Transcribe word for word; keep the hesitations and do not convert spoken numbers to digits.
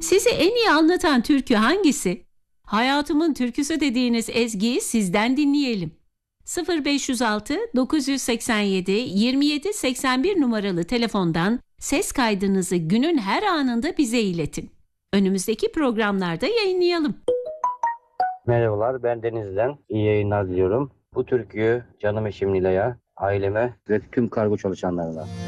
Sizi en iyi anlatan türkü hangisi? Hayatımın türküsü dediğiniz ezgiyi sizden dinleyelim. sıfır beş altı dokuz seksen yedi yirmi yedi seksen bir numaralı telefondan ses kaydınızı günün her anında bize iletin. Önümüzdeki programlarda yayınlayalım. Merhabalar, ben Deniz'den. İyi yayınlar diliyorum. Bu türküyü canım eşim Nilay'a, aileme ve tüm kargo çalışanlarına.